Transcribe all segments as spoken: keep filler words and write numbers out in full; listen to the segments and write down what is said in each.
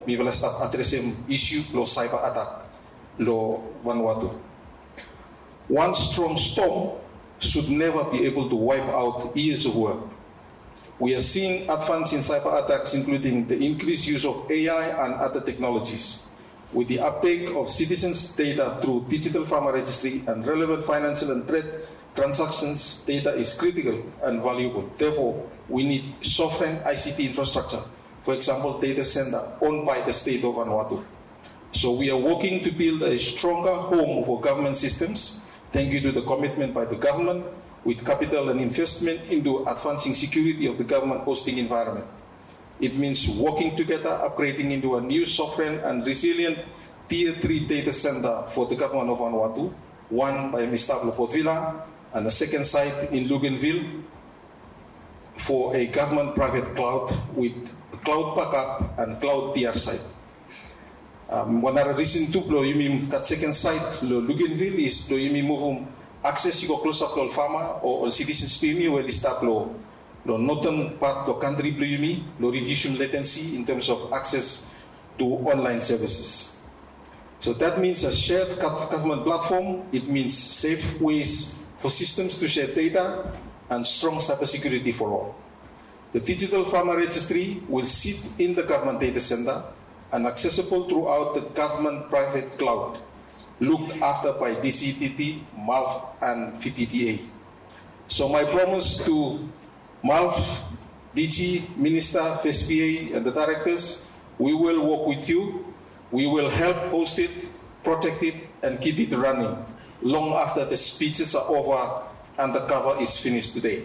We will start addressing issue lo cyber attack lo Vanuatu. One strong storm should never be able to wipe out years of work. We are seeing advance in cyber attacks, including the increased use of A I and other technologies. With the uptake of citizens' data through digital farmer registry and relevant financial and trade transactions, data is critical and valuable. Therefore, we need sovereign I C T infrastructure, for example, data center owned by the state of Vanuatu. So we are working to build a stronger home for government systems, thank you to the commitment by the government, with capital and investment into advancing security of the government hosting environment. It means working together, upgrading into a new sovereign and resilient Tier three data center for the government of Vanuatu, one by Mister Port Vila, and a second site in Luganville for a government-private cloud with cloud backup and cloud T R site. Um, one other reason to blow you that second site, Luganville, is blow you move access you go close up to farmer or citizens pay me where they start blow. The northern part of the country, will reduce latency in terms of access to online services. So that means a shared government platform. It means safe ways for systems to share data and strong cybersecurity for all. The digital farmer registry will sit in the government data center and accessible throughout the government private cloud, looked after by D C T T, M A L F, and V P P A. So my promise to M A L F, D G, Minister, F S P A, and the directors, we will work with you. We will help host it, protect it, and keep it running long after the speeches are over and the cover is finished today.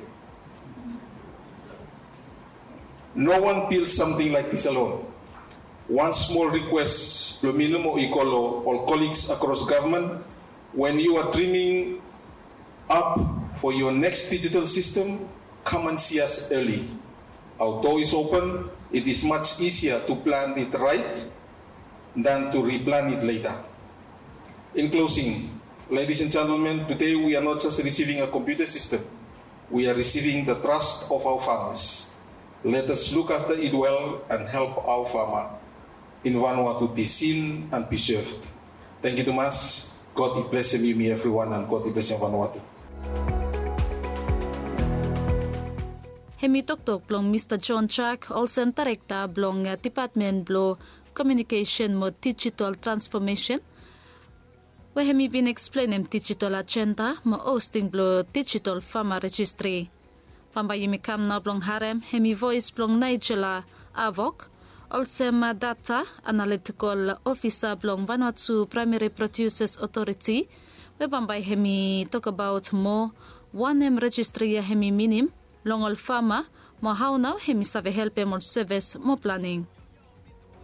No one builds something like this alone. One small request, Plomino Ikolo, all colleagues across government, when you are dreaming up for your next digital system, come and see us early. Our door is open. It is much easier to plan it right than to replan it later. In closing, ladies and gentlemen, today we are not just receiving a computer system. We are receiving the trust of our farmers. Let us look after it well and help our farmer in Vanuatu be seen and be served. Thank you too much. God bless you, everyone, and God bless you, Vanuatu. Hemi tok tok blong Mister John Jack, also director blong Department blong Communication mo Digital Transformation. We hemi been explaining digital agenda mo hosting blong Digital Farmer Registry. Pambayimi kam na blong harem hemi voice blong Nigella Avok, also ma data analytical officer blong Vanuatu Primary Producers Authority. We pambay hemi talk about mo one M registry hemi minim. Long all farmer, mo how now hemi save help mo service mo planning.